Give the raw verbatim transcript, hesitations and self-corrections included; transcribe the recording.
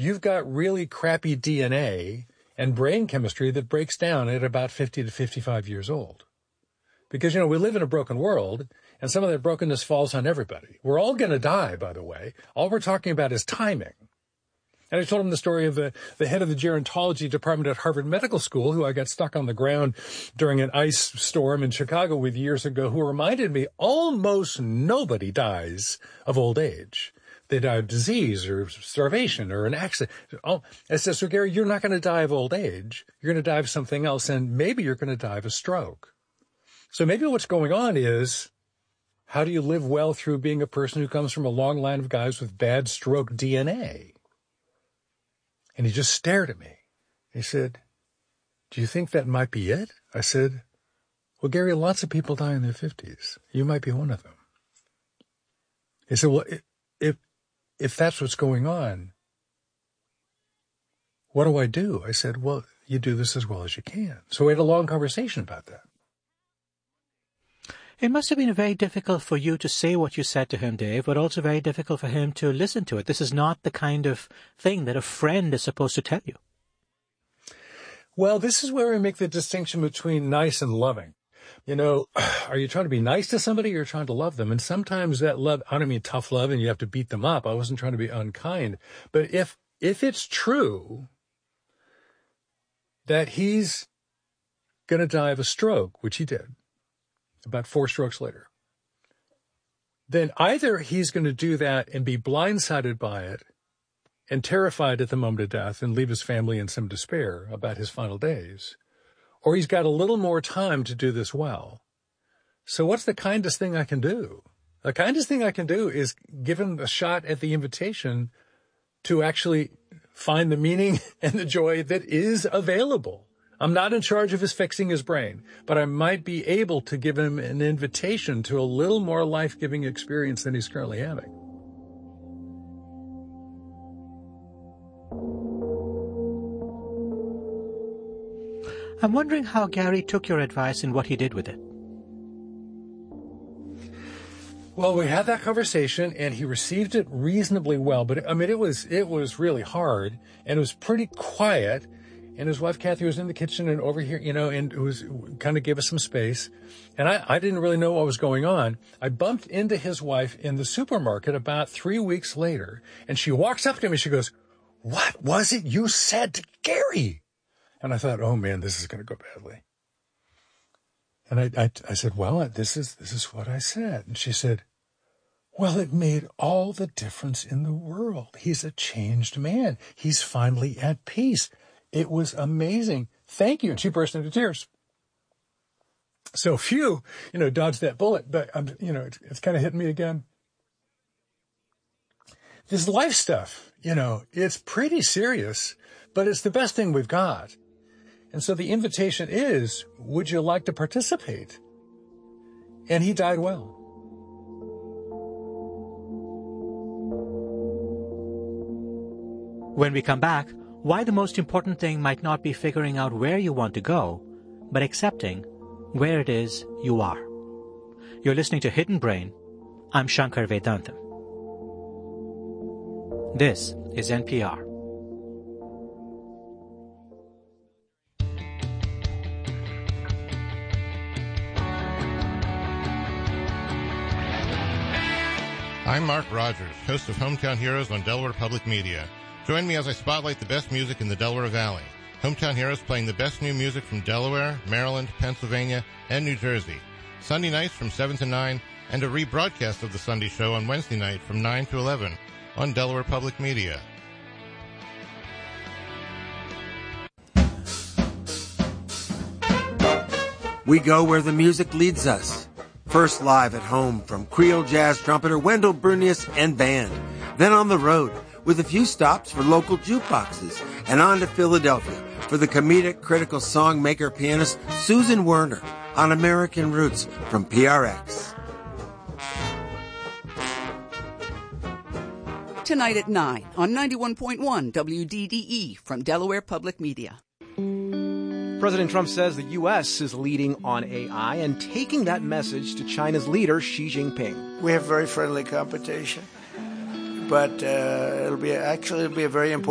you've got really crappy D N A and brain chemistry that breaks down at about fifty to fifty-five years old. Because, you know, we live in a broken world, and some of that brokenness falls on everybody. We're all going to die, by the way. All we're talking about is timing. And I told him the story of the, the head of the gerontology department at Harvard Medical School, who I got stuck on the ground during an ice storm in Chicago with years ago, who reminded me almost nobody dies of old age. They die of disease or starvation or an accident. Oh, I said, so Gary, you're not going to die of old age. You're going to die of something else, and maybe you're going to die of a stroke. So maybe what's going on is, how do you live well through being a person who comes from a long line of guys with bad stroke D N A? And he just stared at me. He said, do you think that might be it? I said, well, Gary, lots of people die in their fifties. You might be one of them. He said, well, if, if that's what's going on, what do I do? I said, well, you do this as well as you can. So we had a long conversation about that. It must have been very difficult for you to say what you said to him, Dave, but also very difficult for him to listen to it. This is not the kind of thing that a friend is supposed to tell you. Well, this is where we make the distinction between nice and loving. You know, are you trying to be nice to somebody or you're trying to love them? And sometimes that love, I don't mean tough love and you have to beat them up. I wasn't trying to be unkind. But if if it's true that he's going to die of a stroke, which he did, about four strokes later, then either he's going to do that and be blindsided by it and terrified at the moment of death and leave his family in some despair about his final days, or he's got a little more time to do this well. So what's the kindest thing I can do? The kindest thing I can do is give him a shot at the invitation to actually find the meaning and the joy that is available. I'm not in charge of his fixing his brain, but I might be able to give him an invitation to a little more life-giving experience than he's currently having. I'm wondering how Gary took your advice and what he did with it. Well, we had that conversation, and he received it reasonably well. But, I mean, it was it was really hard, and it was pretty quiet. And his wife, Kathy, was in the kitchen and over here, you know, and it was kind of gave us some space. And I, I didn't really know what was going on. I bumped into his wife in the supermarket about three weeks later, and she walks up to me and she goes, "What was it you said to Gary?" And I thought, oh, man, this is going to go badly. And I, I, I said, well, this is this is what I said. And she said, well, it made all the difference in the world. He's a changed man. He's finally at peace. It was amazing. Thank you. And she burst into tears. So phew, you know, dodged that bullet. But, I'm, you know, it's, it's kind of hitting me again. This life stuff, you know, it's pretty serious, but it's the best thing we've got. And so the invitation is, would you like to participate? And he died well. When we come back, why the most important thing might not be figuring out where you want to go, but accepting where it is you are. You're listening to Hidden Brain. I'm Shankar Vedantam. This is N P R. I'm Mark Rogers, host of Hometown Heroes on Delaware Public Media. Join me as I spotlight the best music in the Delaware Valley. Hometown Heroes playing the best new music from Delaware, Maryland, Pennsylvania, and New Jersey. Sunday nights from seven to nine, and a rebroadcast of the Sunday show on Wednesday night from nine to eleven on Delaware Public Media. We go where the music leads us. First live at home from Creole jazz trumpeter Wendell Brunius and band. Then on the road with a few stops for local jukeboxes. And on to Philadelphia for the comedic critical song maker pianist Susan Werner on American Roots from P R X. Tonight at nine on ninety-one point one W D D E from Delaware Public Media. President Trump says the U S is leading on A I and taking that message to China's leader, Xi Jinping. We have very friendly competition, but uh, it'll be actually it'll be a very important